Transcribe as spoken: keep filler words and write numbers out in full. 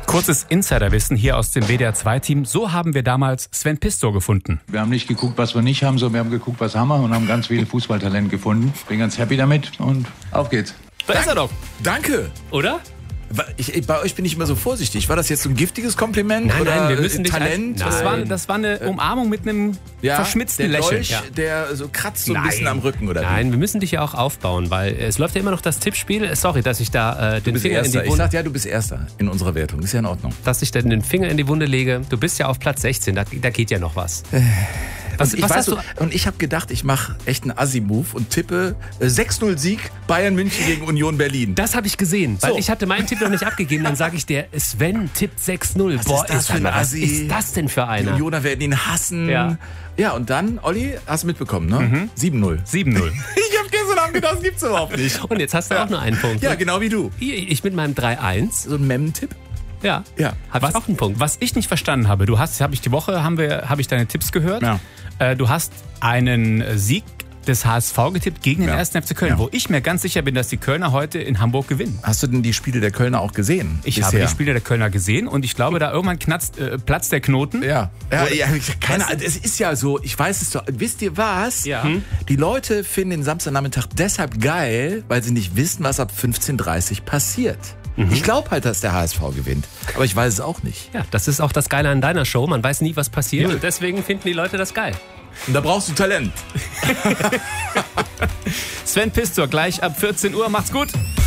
Kurzes Insiderwissen hier aus dem W D R zwei Team. So haben wir damals Sven Pistor gefunden. Wir haben nicht geguckt, was wir nicht haben, sondern wir haben geguckt, was haben wir und haben ganz viele Fußballtalente gefunden. Bin ganz happy damit und auf geht's. Da ist er doch. Danke. Oder? Ich, bei euch bin ich immer so vorsichtig. War das jetzt so ein giftiges Kompliment? Nein, oder nein, wir müssen dich Talent? Das war, das war eine Umarmung mit einem ja, verschmitzten der Lächeln. Dolch, Ja. der so kratzt so ein Nein. bisschen am Rücken, oder? Nein, wir müssen dich ja auch aufbauen, weil es läuft ja immer noch das Tippspiel. Sorry, dass ich da äh, Du den bist Finger in Erster. die Ich Wunde, sag ja, du bist Erster in unserer Wertung. Ist ja in Ordnung. dass ich dann den Finger in die Wunde lege. Du bist ja auf Platz sechzehn, da, da geht ja noch was. Was, ich was weiß hast so, du? und ich habe gedacht, ich mache echt einen Assi-Move und tippe äh, sechs null Sieg Bayern München gegen Union Berlin. Das habe ich gesehen, weil So. ich hatte meinen Tipp noch nicht abgegeben. Dann sage ich dir, Sven tippt sechs null. Was Boah, ist das für ein was Assi? ist das denn für Die einer? Unioner werden ihn hassen. Ja. Ja, und dann, Olli, hast du mitbekommen, ne? sieben null. sieben null. Ich habe gestern Abend gedacht, das gibt's überhaupt nicht. Und jetzt hast du auch nur einen Punkt. Ja, ne? genau wie du. Hier, ich mit meinem drei eins. So ein Mem-Tipp? Ja, Ja. habe ich Was, auch einen Punkt. was ich nicht verstanden habe, du hast, habe ich die Woche, haben wir, habe ich deine Tipps gehört. Ja. Äh, du hast einen Sieg des H S V getippt gegen den Ja. ersten F C Köln, Ja. wo ich mir ganz sicher bin, dass die Kölner heute in Hamburg gewinnen. Hast du denn die Spiele der Kölner auch gesehen? Ich bisher? habe die Spiele der Kölner gesehen und ich glaube, da irgendwann knatzt, äh, platzt der Knoten. Ja, ja, ja keine Ahnung. Es ist ja so, ich weiß es doch. Wisst ihr was? Ja. Hm? Die Leute finden den Samstagnachmittag deshalb geil, weil sie nicht wissen, was ab fünfzehn Uhr dreißig passiert. Ich glaube halt, dass der H S V gewinnt. Aber ich weiß es auch nicht. Ja, das ist auch das Geile an deiner Show. Man weiß nie, was passiert. Und deswegen finden die Leute das geil. Und da brauchst du Talent. Sven Pistor gleich ab vierzehn Uhr. Macht's gut.